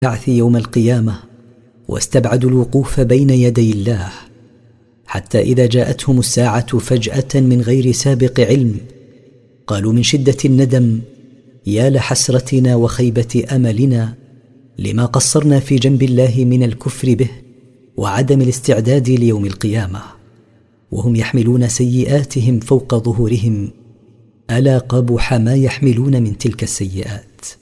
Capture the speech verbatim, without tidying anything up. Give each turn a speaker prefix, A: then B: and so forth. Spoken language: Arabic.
A: البعث يوم القيامة واستبعدوا الوقوف بين يدي الله، حتى إذا جاءتهم الساعة فجأة من غير سابق علم قالوا من شدة الندم: يا لحسرتنا وخيبة أملنا لما قصرنا في جنب الله من الكفر به وعدم الاستعداد ليوم القيامة، وهم يحملون سيئاتهم فوق ظهورهم، ألا قبح ما يحملون من تلك السيئات.